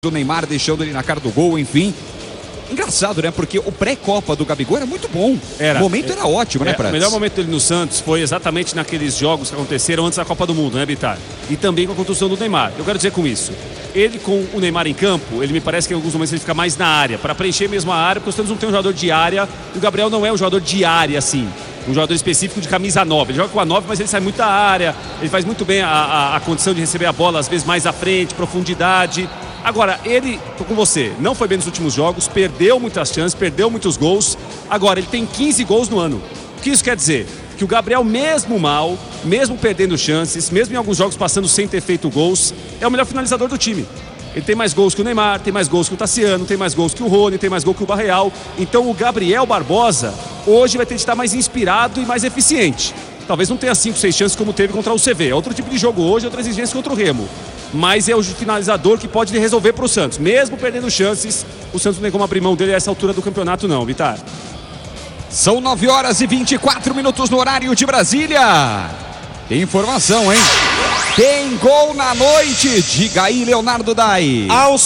do Neymar, deixando ele na cara do gol, enfim. Engraçado, né? Porque o pré-copa do Gabigol era muito bom. O momento era ótimo, né, Prats? O melhor momento dele no Santos foi exatamente naqueles jogos que aconteceram antes da Copa do Mundo, né, Bitar? E também com a contusão do Neymar. Eu quero dizer com isso, ele com o Neymar em campo, ele me parece que em alguns momentos ele fica mais na área, para preencher mesmo a área, porque o Santos não tem um jogador de área, e o Gabriel não é um jogador de área, assim. Um jogador específico de camisa 9. Ele joga com a 9, mas ele sai muito da área, ele faz muito bem a condição de receber a bola, às vezes mais à frente, profundidade. Agora, ele, tô com você, não foi bem nos últimos jogos, perdeu muitas chances, perdeu muitos gols. Agora, ele tem 15 gols no ano. O que isso quer dizer? Que o Gabriel, mesmo mal, mesmo perdendo chances, mesmo em alguns jogos passando sem ter feito gols, é o melhor finalizador do time. Ele tem mais gols que o Neymar, tem mais gols que o Tassiano, tem mais gols que o Rony, tem mais gols que o Barreal. Então o Gabriel Barbosa hoje vai ter de estar mais inspirado e mais eficiente. Talvez não tenha 5, 6 chances como teve contra o CV. É outro tipo de jogo hoje, outra exigência contra o Remo. Mas é o finalizador que pode resolver para o Santos. Mesmo perdendo chances, o Santos não tem como abrir mão dele a essa altura do campeonato não, Vitar. São 9 horas e 24 minutos no horário de Brasília. Tem informação, hein? Tem gol na noite. Diga aí, Leonardo Dai. Aos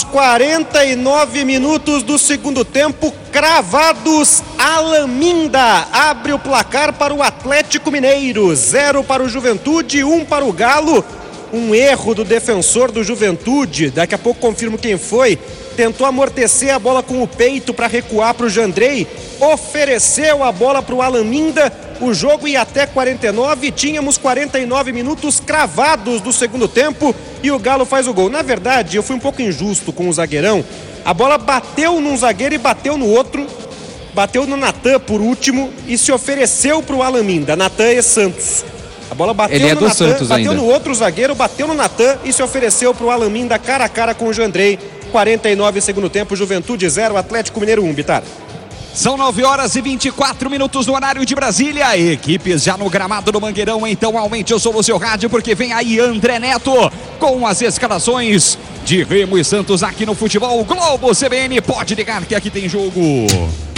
49 minutos do segundo tempo, cravados, Alan Minda abre o placar para o Atlético Mineiro. 0 para o Juventude, 1 para o Galo. Um erro do defensor do Juventude, daqui a pouco confirmo quem foi, tentou amortecer a bola com o peito para recuar para o Jandrei, ofereceu a bola para o Alan Minda, o jogo ia até 49, tínhamos 49 minutos cravados do segundo tempo e o Galo faz o gol. Na verdade, eu fui um pouco injusto com o zagueirão, a bola bateu num zagueiro e bateu no outro, bateu no Natan por último e se ofereceu para o Alan Minda, Natan e Santos. A bola bateu no Natan, bateu no outro zagueiro, bateu no Natan e se ofereceu para o Alan Minda cara a cara com o Jandrei. 49 segundo tempo, Juventude 0, Atlético Mineiro 1, Bitar. São 9 horas e 24 minutos no horário de Brasília. Equipes já no gramado do Mangueirão, então aumente o som do seu rádio, porque vem aí André Neto com as escalações de Remo e Santos aqui no Futebol Globo CBN. Pode ligar que aqui tem jogo.